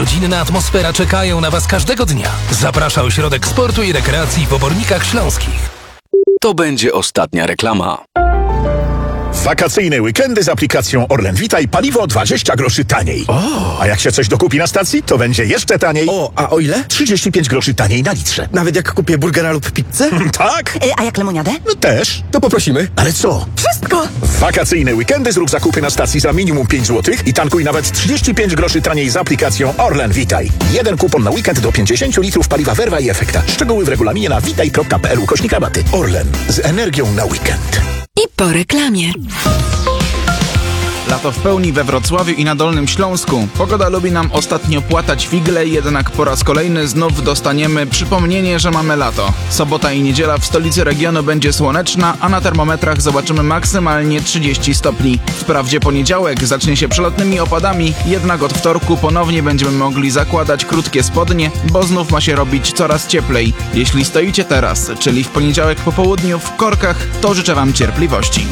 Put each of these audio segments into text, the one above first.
rodzinna atmosfera czekają na Was każdego dnia. Zaprasza Ośrodek Sportu i Rekreacji w Obornikach Śląskich. To będzie ostatnia reklama. Wakacyjne weekendy z aplikacją Orlen Witaj, paliwo 20 groszy taniej. A jak się coś dokupi na stacji, to będzie jeszcze taniej. A o ile? 35 groszy taniej na litrze. Nawet jak kupię burgera lub pizzę? Tak? A jak lemoniadę? No też. To poprosimy. Ale co? Wszystko! W wakacyjne weekendy zrób zakupy na stacji za minimum 5 zł i tankuj nawet 35 groszy taniej z aplikacją Orlen Witaj. Jeden kupon na weekend do 50 litrów paliwa Verva i Efekta. Szczegóły w regulaminie na witaj.pl/rabaty. Orlen. Z energią na weekend. I po reklamie. Lato w pełni we Wrocławiu i na Dolnym Śląsku. Pogoda lubi nam ostatnio płatać figle, jednak po raz kolejny znów dostaniemy przypomnienie, że mamy lato. Sobota i niedziela w stolicy regionu będzie słoneczna, a na termometrach zobaczymy maksymalnie 30 stopni. Wprawdzie poniedziałek zacznie się przelotnymi opadami, jednak od wtorku ponownie będziemy mogli zakładać krótkie spodnie, bo znów ma się robić coraz cieplej. Jeśli stoicie teraz, czyli w poniedziałek po południu w korkach, to życzę Wam cierpliwości.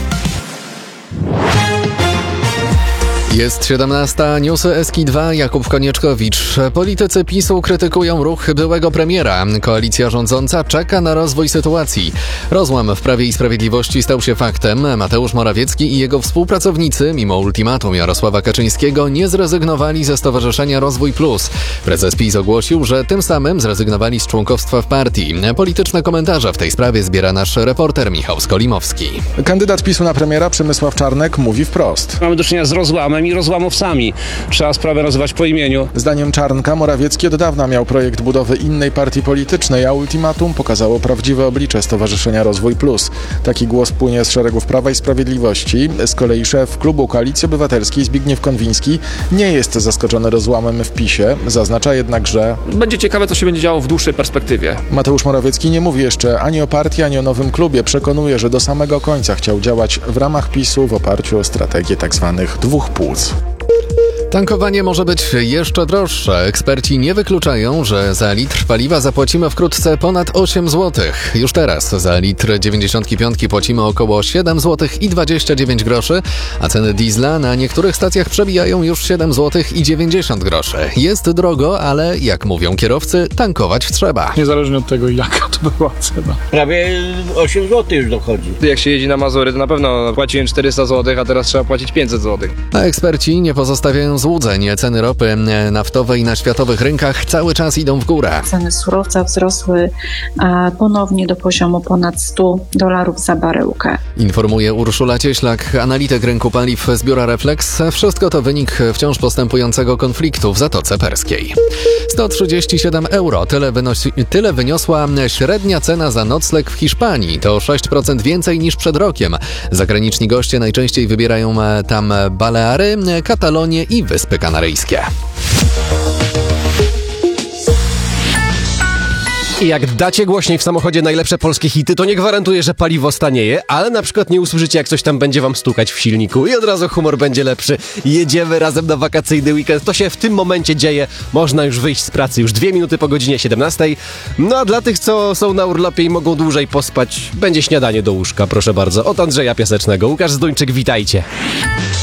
Jest 17. Newsy Eski 2. Jakub Konieczkowicz. Politycy PiS-u krytykują ruch byłego premiera. Koalicja rządząca czeka na rozwój sytuacji. Rozłam w Prawie i Sprawiedliwości stał się faktem. Mateusz Morawiecki i jego współpracownicy, mimo ultimatum Jarosława Kaczyńskiego, nie zrezygnowali ze Stowarzyszenia Rozwój Plus. Prezes PiS ogłosił, że tym samym zrezygnowali z członkostwa w partii. Polityczne komentarze w tej sprawie zbiera nasz reporter Michał Skolimowski. Kandydat PiS-u na premiera Przemysław Czarnek mówi wprost. Mamy do czynienia z rozłamem i rozłamowcami. Trzeba sprawę nazywać po imieniu. Zdaniem Czarnka Morawiecki od dawna miał projekt budowy innej partii politycznej, a ultimatum pokazało prawdziwe oblicze Stowarzyszenia Rozwój Plus. Taki głos płynie z szeregów Prawa i Sprawiedliwości. Z kolei szef klubu Koalicji Obywatelskiej Zbigniew Konwiński nie jest zaskoczony rozłamem w PiS-ie. Zaznacza jednak, że Będzie ciekawe, co się będzie działo w dłuższej perspektywie. Mateusz Morawiecki nie mówi jeszcze ani o partii, ani o nowym klubie. Przekonuje, że do samego końca chciał działać w ramach PiS-u w oparciu o strategię tzw. dwóch płuc. Tankowanie może być jeszcze droższe. Eksperci nie wykluczają, że za litr paliwa zapłacimy wkrótce ponad 8 zł. Już teraz za litr 95 płacimy około 7 zł i 29 groszy, a ceny diesla na niektórych stacjach przebijają już 7 zł i 90 groszy. Jest drogo, ale jak mówią kierowcy, tankować trzeba. Niezależnie od tego, jaka to była cena. Prawie 8 zł już dochodzi. Jak się jeździ na Mazury, to na pewno płaciłem 400 zł, a teraz trzeba płacić 500 zł. A eksperci nie pozostawiają złudzeń. Ceny ropy naftowej na światowych rynkach cały czas idą w górę. Ceny surowca wzrosły ponownie do poziomu ponad $100 za baryłkę. Informuje Urszula Cieślak, analityk rynku paliw z biura Reflex. Wszystko to wynik wciąż postępującego konfliktu w Zatoce Perskiej. 137 euro. Tyle wyniosła średnia cena za nocleg w Hiszpanii. To 6% więcej niż przed rokiem. Zagraniczni goście najczęściej wybierają tam Baleary, Katalonię i Wyspy Kanaryjskie. I jak dacie głośniej w samochodzie najlepsze polskie hity, to nie gwarantuję, że paliwo stanieje, ale na przykład nie usłyszycie, jak coś tam będzie wam stukać w silniku i od razu humor będzie lepszy. Jedziemy razem na wakacyjny weekend. To się w tym momencie dzieje. Można już wyjść z pracy już 2 minuty po godzinie 17. No a dla tych, co są na urlopie i mogą dłużej pospać, będzie śniadanie do łóżka, proszę bardzo. Od Andrzeja Piasecznego. Łukasz Zduńczyk, witajcie.